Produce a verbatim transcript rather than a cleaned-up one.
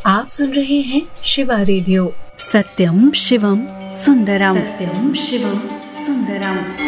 आप सुन रहे हैं शिवा रेडियो। सत्यम शिवम सुंदरम। सत्यम शिवम सुंदरम।